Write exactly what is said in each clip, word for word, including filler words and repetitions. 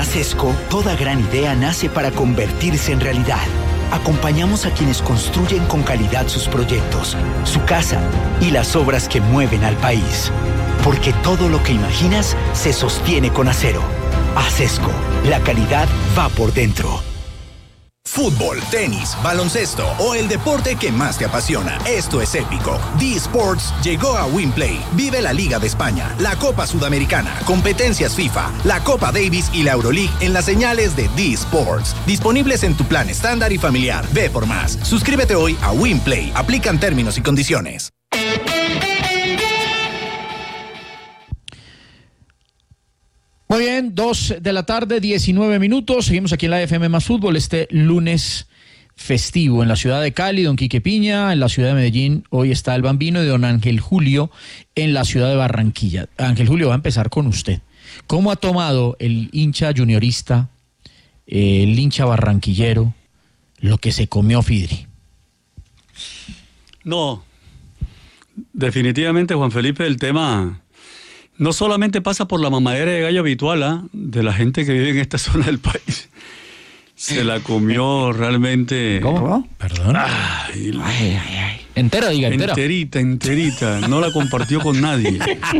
Sesco, toda gran idea nace para convertirse en realidad. Acompañamos a quienes construyen con calidad sus proyectos, su casa y las obras que mueven al país. Porque todo lo que imaginas se sostiene con acero. Sesco, la calidad va por dentro. Fútbol, tenis, baloncesto o el deporte que más te apasiona. Esto es épico. D-Sports llegó a WinPlay. Vive la Liga de España, la Copa Sudamericana, competencias FIFA, la Copa Davis y la Euroleague en las señales de D-Sports. Disponibles en tu plan estándar y familiar. Ve por más. Suscríbete hoy a WinPlay. Aplican términos y condiciones. Muy bien, dos de la tarde, diecinueve minutos. Seguimos aquí en la F M Más Fútbol este lunes festivo en la ciudad de Cali, don Quique Piña, en la ciudad de Medellín. Hoy está el Bambino y don Ángel Julio en la ciudad de Barranquilla. Ángel Julio, va a empezar con usted. ¿Cómo ha tomado el hincha juniorista, el hincha barranquillero, lo que se comió Fidri? No, definitivamente, Juan Felipe, el tema no solamente pasa por la mamadera de gallo habitual, ¿eh? de la gente que vive en esta zona del país. Se la comió realmente. ¿Cómo? Perdón. Ay, ay, ay, ay. Entera, diga, entera. Enterita, enterita. No la compartió con nadie.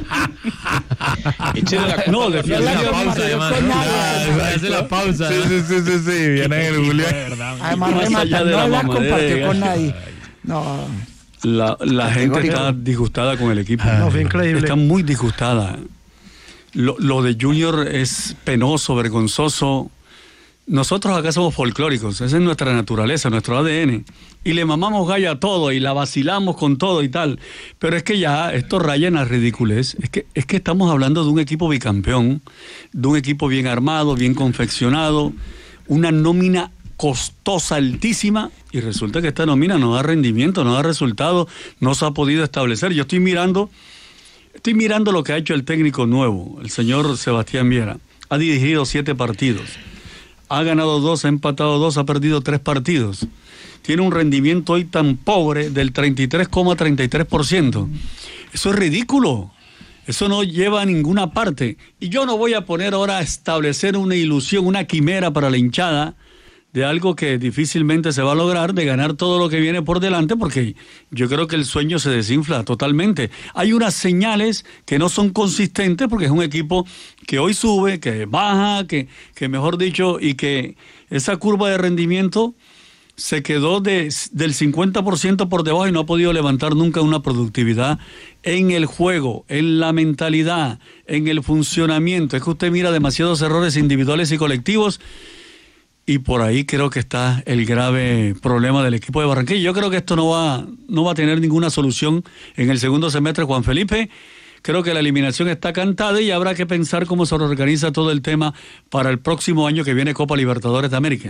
No, definitivamente. Hace la pausa. Sí, sí, sí, sí, sí. Viene el Julio. Además, remata, no la compartió con nadie. No. La, la gente está disgustada con el equipo. No, fue increíble. Está muy disgustada. Lo, lo de Junior es penoso, vergonzoso. Nosotros acá somos folclóricos, esa es nuestra naturaleza, nuestro A D N. Y le mamamos gallo a todo y la vacilamos con todo y tal. Pero es que ya esto raya en la ridiculez. Es que, es que estamos hablando de un equipo bicampeón, de un equipo bien armado, bien confeccionado, una nómina costosa, altísima, y resulta que esta nómina no da rendimiento, no da resultado, no se ha podido establecer. Yo estoy mirando, estoy mirando lo que ha hecho el técnico nuevo, el señor Sebastián Viera. Ha dirigido siete partidos, ha ganado dos, ha empatado dos, ha perdido tres partidos. Tiene un rendimiento hoy tan pobre del treinta y tres coma treinta y tres por ciento. Eso es ridículo. Eso no lleva a ninguna parte. Y yo no voy a poner ahora a establecer una ilusión, una quimera para la hinchada de algo que difícilmente se va a lograr, de ganar todo lo que viene por delante, porque yo creo que el sueño se desinfla totalmente. Hay unas señales que no son consistentes, porque es un equipo que hoy sube, que baja, que, que mejor dicho, y que esa curva de rendimiento se quedó de, del cincuenta por ciento por debajo y no ha podido levantar nunca una productividad en el juego, en la mentalidad, en el funcionamiento. Es que usted mira demasiados errores individuales y colectivos, y por ahí creo que está el grave problema del equipo de Barranquilla. Yo creo que esto no va, no va a tener ninguna solución en el segundo semestre, Juan Felipe. Creo que la eliminación está cantada y habrá que pensar cómo se organiza todo el tema para el próximo año que viene Copa Libertadores de América.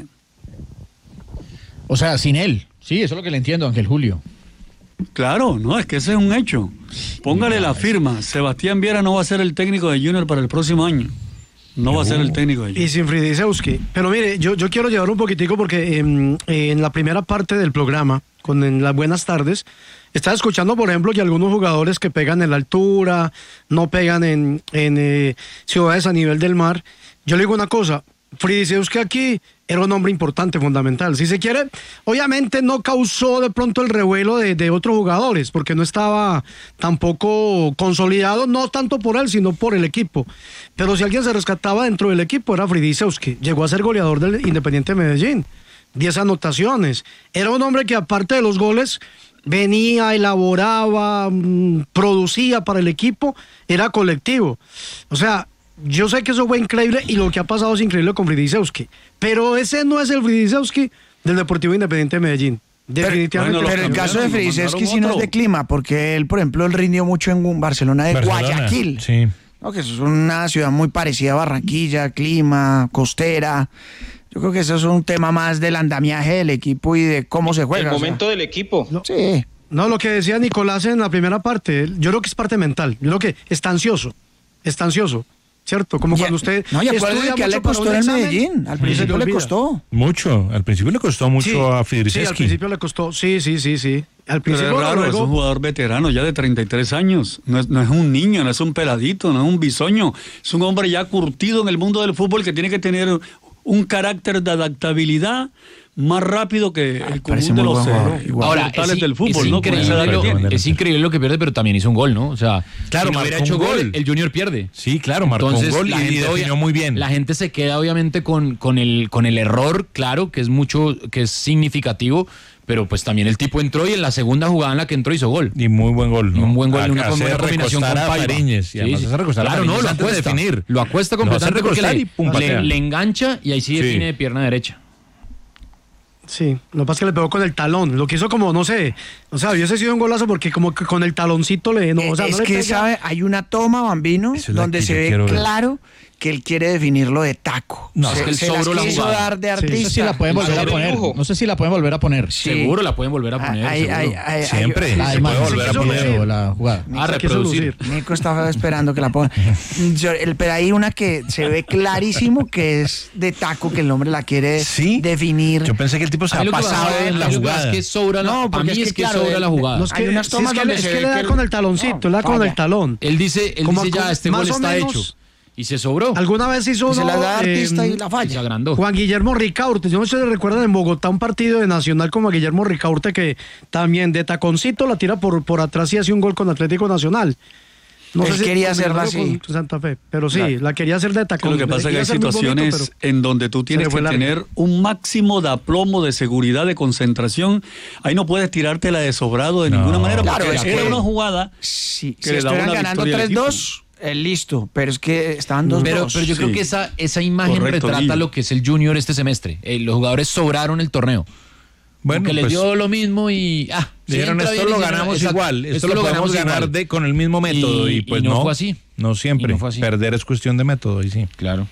O sea, sin él. Sí, eso es lo que le entiendo, Ángel Julio. Claro, no, es que ese es un hecho. Póngale la firma. Sebastián Viera no va a ser el técnico de Junior para el próximo año. No, no va a ser el técnico de Junior. Y sin Fridisewski. Pero mire, yo, yo quiero llevar un poquitico porque en, en la primera parte del programa, con en las buenas tardes, estaba escuchando, por ejemplo, que algunos jugadores que pegan en la altura, no pegan en, en eh, ciudades a nivel del mar. Yo le digo una cosa, Fridisewski aquí era un hombre importante, fundamental. Si se quiere, obviamente no causó de pronto el revuelo de, de otros jugadores, porque no estaba tampoco consolidado, no tanto por él, sino por el equipo. Pero si alguien se rescataba dentro del equipo era Fridisewski. Llegó a ser goleador del Independiente Medellín. diez anotaciones. Era un hombre que aparte de los goles venía, elaboraba, producía para el equipo, era colectivo. O sea, yo sé que eso fue increíble y lo que ha pasado es increíble con Fridisewski, pero ese no es el Fridisewski del Deportivo Independiente de Medellín. Definitivamente. Pero, pero el caso de Fridisewski sí no es de clima, porque él, por ejemplo, él rindió mucho en Barcelona de Barcelona, Guayaquil. Sí. No, que eso es una ciudad muy parecida a Barranquilla, clima, costera. Yo creo que eso es un tema más del andamiaje del equipo y de cómo se juega. El momento o sea. del equipo. No, sí. No, lo que decía Nicolás en la primera parte, yo creo que es parte mental. Yo creo que está ansioso. Está ansioso. ¿cierto? Como Y- cuando usted No, y acuérdate estudia que a él le mucho para costó un en examen Medellín. Al y se le principio le olvida. costó. Mucho. Al principio le costó mucho Sí, a sí, Fidriszewski. al principio le costó, sí, sí, sí, sí. Al Pero principio es raro, luego, es un jugador veterano ya de treinta y tres años. No es, no es un niño, no es un peladito, no es un bisoño. Es un hombre ya curtido en el mundo del fútbol que tiene que tener un carácter de adaptabilidad más rápido que el parece común de muy los buen jugador, eh, igual. Ahora, mortales es, del fútbol, es ¿no? Con esa edad increíble que lo, tiene. es increíble lo que pierde, pero también hizo un gol, ¿no? O sea, Claro, si no marcó hubiera hecho un gol, gol. el Junior pierde. Sí, claro, marcó Entonces, un gol la y, y gente definió obvia- muy bien. La gente se queda obviamente con, con, el, con el error, claro, que es mucho, que es significativo, pero pues también el tipo entró y en la segunda jugada en la que entró hizo gol. Y muy buen gol, Y ¿no? un buen gol, A- una hacer buena combinación con recostar a Paiva. Fariñez, y además Sí, sí. hacer recostar a Claro, no, Fariñez lo antes de acuesta. definir. Lo acuesta Lo hace completamente porque recostar le, y pum, le- patea. le engancha y ahí sí Sí. define de pierna derecha. Sí, lo que pasa es que le pegó con el talón. Lo que hizo como, no sé, o sea, hubiese sido un golazo porque como que con el taloncito le... No, o sea, es no le que, pega. ¿sabe? Hay una toma, Bambino, Esa es la donde que se yo ve quiero ver. claro que él quiere definirlo de taco. No, se, es que él se las sobró la quiso jugada. dar de Sí. artista. No sé si la pueden volver a Hacer un poner. lujo. No sé si la pueden volver a poner. Sí. Seguro la pueden volver a poner. Ay, seguro. ay, ay, Siempre. ay, Se ay, puede man, volver a se poner. quiso lucir. la jugada. Se A quiso reproducir. lucir. Nico está esperando que la ponga. Yo- el- Pero hay una que se ve clarísimo que es de taco, que el hombre la quiere Sí. definir. Yo pensé que el tipo se A mí ha lo que pasado pasa- en la a mí lo que pasa jugada. es que sobra la, No, a porque mí es es que, que claro, sobra el- la jugada. No, es que, Hay unas sí, tomas es que, donde es se que ve le da que el- con el taloncito, le da con falla. el talón. Él dice, él Como dice a- ya, este más gol o está menos- hecho. Y se sobró. Alguna vez hizo Y se uno, la da eh, artista y la Se falla. agrandó. Juan Guillermo Ricaurte, yo no sé si recuerdan en Bogotá un partido de Nacional con Juan Guillermo Ricaurte que también de taconcito la tira por, por atrás y hace un gol con Atlético Nacional. No Él quería con hacerla Millonario así. con Santa Fe, pero sí, Claro. la quería hacer de Que tacón. lo que pasa es que Quería hay hacer muy bonito, situaciones pero- en donde tú tienes le fue que largo. tener un máximo de aplomo, de seguridad, de concentración. Ahí no puedes tirártela de sobrado de No. ninguna manera, Claro, porque es era que- una jugada Si, que si le da estuvieran una ganando victoria al tres dos, eh, listo. Pero es que estaban dos Pero, dos. pero yo creo Sí. que esa, esa imagen Correcto, retrata Guille. lo que es el Junior este semestre. Eh, los jugadores sobraron el torneo. Bueno, Porque les pues, dio lo mismo y... Ah, si dijeron, entra esto bien, lo hicieron- ganamos exacto, igual, esto, lo podemos ganar igual. de, con el mismo método. Y, Y- pues y no no, fue así. No siempre. Y no fue así. Perder es cuestión de método, y sí. Claro.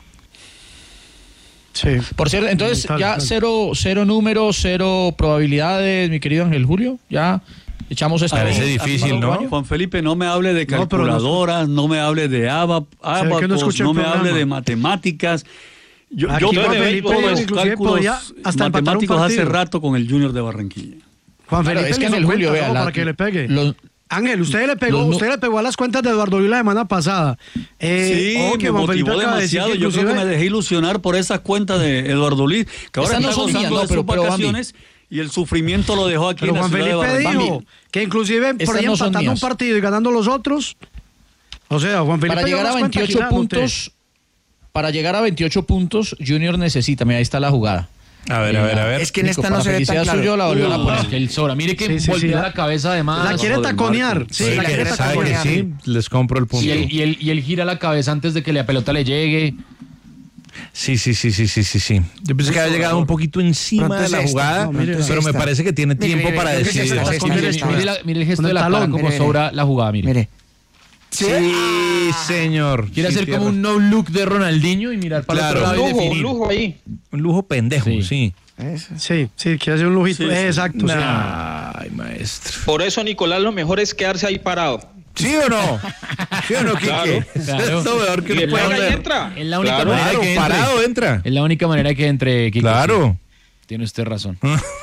Sí. Por cierto, entonces Mental, ya mental. cero, cero números, cero probabilidades, mi querido Ángel Julio. Ya echamos esta. Parece vez. difícil, ¿no? Juan Felipe, no me hable de No, pero no- calculadoras, no, me hable de aba- abacos, que no no, escuché el me programa. hable de matemáticas. Yo, Aquí yo Juan probé Felipe todos los inclusive cálculos podía hasta empatar un matemáticos hace partido. rato con el Junior de Barranquilla. Juan Claro, Felipe es que le en el hizo Julio, cuentas, vea, ¿no? la- para que le pegue. los- Ángel, usted le pegó, los nu- usted le pegó a las cuentas de Eduardo Luis la semana pasada. Eh, Sí, ojo que me Juan Felipe motivó acaba de decir demasiado. que Yo creo que inclusive- me dejé ilusionar por esas cuentas de Eduardo Luis, que ahora Esas no está son mías, gozando no, de pero- sus pero, Bambi. vacaciones y el sufrimiento lo dejó aquí Pero en la Juan ciudad de Felipe Barranquilla. dijo que inclusive por ahí no son empatando un mías. partido y ganando los otros. O sea, Juan Felipe Para lleva llegar a las cuentas veintiocho aquí, puntos, para llegar a veintiocho puntos, Junior necesita, mira, ahí está la jugada. A ver, a ver, a ver. Es que en Nico, esta no para se ve tan felicidad claro. suyo, la volvieron a Uh, poner. es Es que él sobra. Mire que Sí, sí, sí, volvió la- la cabeza además. La quiere Ojo de taconear. Marco. Sí, Sí, la la quiere quiere ¿Sabe que taconear. sí? Les compro el punto. Y él, y, él, y él gira la cabeza antes de que la pelota le llegue. Sí, sí, sí, sí, sí, sí, sí. Yo pensé que había llegado un poquito encima Pronto de es la esta, jugada, no, mire, pero es me esta. parece que tiene Mire, tiempo mire, para creo que es decidir. esta, esta, Mire, esta. mire la- mire el gesto Con de el la cara, talón, como mire, sobra la jugada, mire. Mire. Sí, señor. Quiere Sí, hacer tiene como un no look de Ronaldinho y mirar para Claro. el otro lado y Lujo, un definir. lujo ahí. un lujo pendejo, Sí. sí. Eso. Sí, sí, quiere hacer un lujito. Sí, sí. Eh, Exacto. sí. Ay, maestro. Por eso, Nicolás, lo mejor es quedarse ahí parado. ¿Sí o no? ¿Sí o no, Quique? Claro. Claro. Es lo mejor que Y le uno puede pega y hacer. entra. Es la única Claro. manera Claro, que entre. parado entra. Es la única manera que entre, Kike. Claro. Sí, tiene usted razón.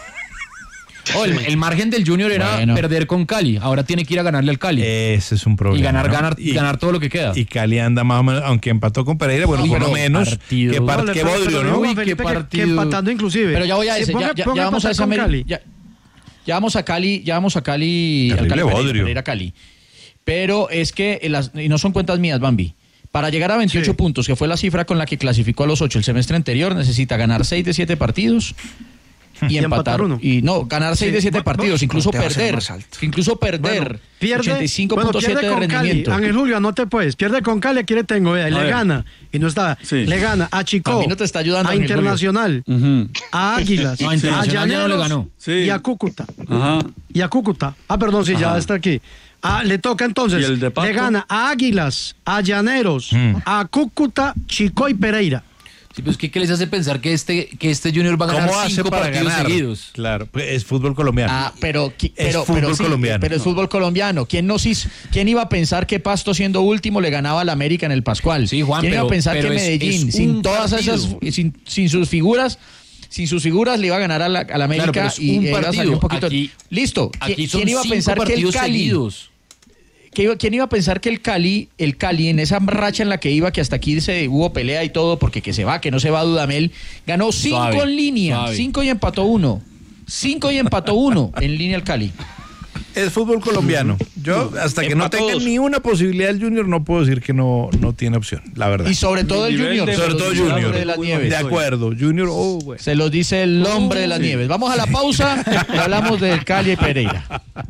Oh, el, el margen del Junior era Bueno. perder con Cali. Ahora tiene que ir a ganarle al Cali. Ese es un problema. y ganar, ¿no? ganar, Y- ganar todo lo que queda. Y Cali anda más o menos, aunque empató con Pereira, bueno, Sí, por lo pero menos. partido. Que, par- No, le que pega, bodrio, pero ¿no? Juan Uy, qué Felipe que- que partido. empatando inclusive. Pero ya voy a Sí, ese, ponga- ya, ya, ponga ya vamos a empatar ese con Ameri- Cali. ya, ya vamos a Cali, ya vamos a Cali, al Terrible Cali Pereira, bodrio. Pereira Cali. Pero es que, en las, y no son cuentas mías, Bambi. Para llegar a veintiocho Sí. puntos, que fue la cifra con la que clasificó a los ocho el semestre anterior, necesita ganar seis de siete partidos y, Y empatar empatar uno. y no, ganar seis Sí. de siete Bu- partidos, incluso ¿cómo te va a ser perder, más alto? incluso perder Bueno, pierde, ochenta y cinco bueno, punto siete pierde de con Cali. rendimiento. Ángel Julio, anote pues, pierde con Cali, aquí le tengo, vea, y A le ver. gana, y no está, Sí. le gana a Chico, A mí no te está ayudando, a Ángel Julio. Internacional, Ujú. a Águilas, No, a a Internacional ya no le Llaneros ganó. Sí. y a Cúcuta. Ajá. Y a Cúcuta. Ah, perdón, sí, ya Ajá. está aquí. Ah, le toca entonces. ¿Y el de Pasto? Le gana a Águilas, a Llaneros, Mm. a Cúcuta, Chico y Pereira. Sí, pues ¿qué, qué les hace pensar que este, que este Junior va a ganar ¿Cómo hace cinco para partidos ganar? seguidos? Claro, pues es fútbol colombiano. Ah, pero, qui- Es pero, fútbol pero sí, colombiano. pero es fútbol colombiano. ¿Quién, nos hizo, ¿Quién iba a pensar que Pasto siendo último le ganaba al América en el Pascual? Sí, Juan, ¿Quién pero- iba a pensar pero que es- Medellín, es sin un todas partido. esas, sin, sin sus figuras, sin sus figuras le iba a ganar a la, a la América Claro, pero es y un iba a salir partido. un poquito. Aquí- Listo. ¿Qui- Aquí son ¿Quién iba a cinco pensar que el partidos Cali? seguidos. que iba- ¿Quién iba a pensar que el Cali, el Cali, en esa racha en la que iba, que hasta aquí se hubo pelea y todo, porque que se va, que no se va Dudamel, ganó cinco Suave, en línea, suave. cinco y empató uno. Cinco y empató uno en línea el Cali. Es fútbol colombiano. Yo, hasta que no Empató tenga dos. ni una posibilidad el Junior, no puedo decir que no, no tiene opción, la verdad. Y sobre todo el nivel Junior. de- Sobre todo el hombre Junior. de las Muy Nieves. De acuerdo, Junior, oh, bueno. Se los dice el hombre de las sí. Nieves. Vamos a la pausa y hablamos del Cali y Pereira.